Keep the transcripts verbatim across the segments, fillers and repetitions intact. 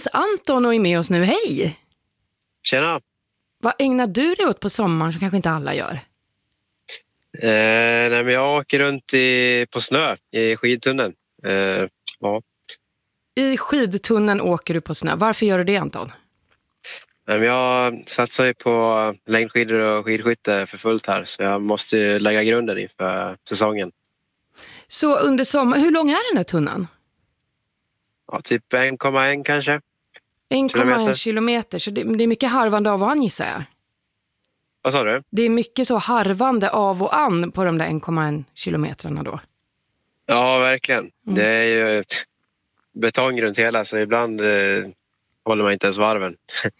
finns Anton och är med oss nu. Hej! Tjena! Vad ägnar du dig åt på sommaren som kanske inte alla gör? Eh, nej, men jag åker runt i, på snö i skidtunneln. Eh, ja. I skidtunneln åker du på snö. Varför gör du det, Anton? Nej, men jag satsar ju på längdskidor och skidskytte för fullt här, så jag måste ju lägga grunden inför säsongen. Så under sommar, hur lång är den här tunneln? Ja, typ en komma ett kanske. en komma ett Kilometer. kilometer, så det, det är mycket harvande av och an, gissar jag. Vad sa du? Det är mycket så harvande av och an på de där en komma ett kilometrarna då. Ja, verkligen. Mm. Det är ju betong runt hela, så ibland eh, håller man inte ens varven.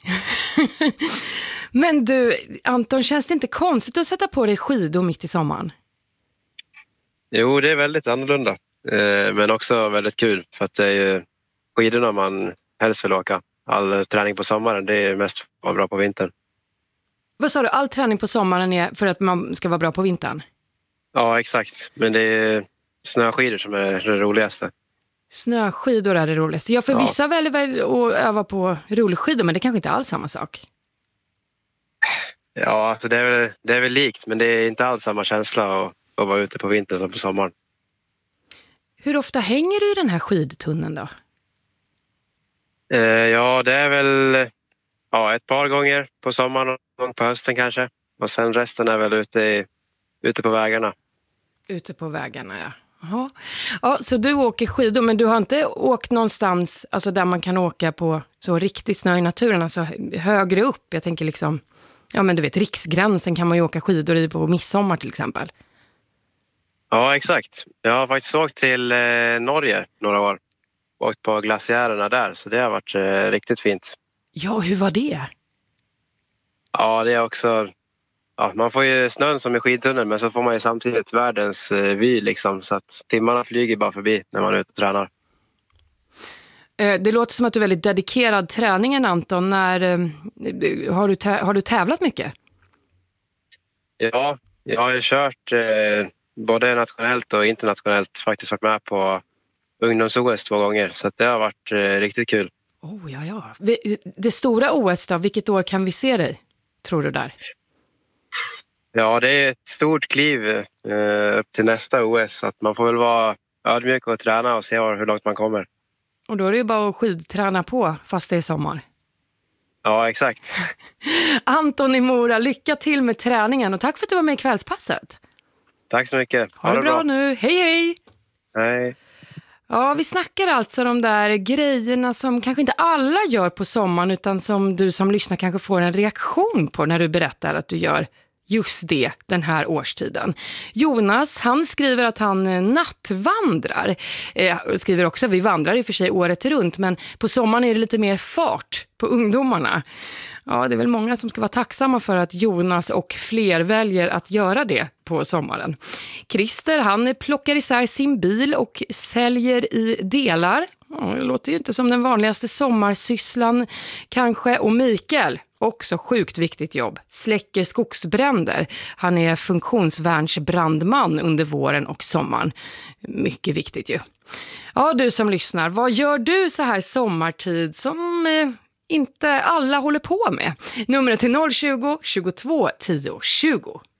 Men du, Anton, känns det inte konstigt att sätta på dig skidor mitt i sommaren? Jo, det är väldigt annorlunda. Eh, men också väldigt kul, för att det är ju skidorna man helst vill åka. All träning på sommaren, det är mest vara bra på vintern. Vad sa du, all träning på sommaren är för att man ska vara bra på vintern? Ja, exakt. Men det är snöskidor som är det roligaste. Snöskidor är det roligaste. Ja, för Ja. vissa väljer väl att öva på rullskidor, men det kanske inte alls samma sak. Ja, alltså det, är väl, det är väl likt, men det är inte alls samma känsla att, att vara ute på vintern som på sommaren. Hur ofta hänger du i den här skidtunneln då? Eh, ja, det är väl ja, ett par gånger på sommaren och en gång på hösten kanske. Och sen resten är väl ute, i, ute på vägarna. Ute på vägarna, ja. Jaha. Ja, så du åker skidor, men du har inte åkt någonstans alltså där man kan åka på så riktigt snö i naturen, alltså högre upp. Jag tänker liksom, ja men du vet, Riksgränsen kan man ju åka skidor i på midsommar till exempel. Ja, exakt. Jag har faktiskt åkt till eh, Norge några år. Åkt på glaciärerna där, så det har varit eh, riktigt fint. Ja, hur var det? Ja, det är också... Ja, man får ju snön som i skidtunneln, men så får man ju samtidigt världens eh, vy liksom, så att timmarna flyger bara förbi när man är ute och tränar. Eh, Det låter som att du är väldigt dedikerad träningen, Anton. När, eh, har, du tä- har du tävlat mycket? Ja, jag har ju kört eh, både nationellt och internationellt, faktiskt varit med på ungdoms-O S två gånger, så att det har varit eh, riktigt kul. Oh, ja, ja. Vi- Det stora O S då, vilket år kan vi se dig, tror du där? Ja, det är ett stort kliv eh, upp till nästa O S, så att man får väl vara ödmjuk och träna och se var, hur långt man kommer. Och då är det ju bara att skidträna på, fast det är sommar. Ja, exakt. Anton i Mora, lycka till med träningen och tack för att du var med i kvällspasset. Tack så mycket. Ha, det bra, bra nu. Hej, hej! Hej. Ja, vi snackar alltså de där grejerna som kanske inte alla gör på sommaren, utan som du som lyssnar kanske får en reaktion på när du berättar att du gör just det den här årstiden. Jonas, han skriver att han nattvandrar. Eh, skriver också, vi vandrar i och för sig året runt, men på sommaren är det lite mer fart på ungdomarna. Ja, det är väl många som ska vara tacksamma för att Jonas och fler väljer att göra det på sommaren. Christer, han plockar isär sin bil och säljer i delar. Ja, det låter ju inte som den vanligaste sommarsysslan kanske. Och Mikael, också sjukt viktigt jobb, släcker skogsbränder. Han är funktionsvärnsbrandman under våren och sommaren. Mycket viktigt ju. Ja, du som lyssnar, vad gör du så här sommartid som eh, inte alla håller på med? Numret till noll tjugo, tjugotvå, tio, tjugo.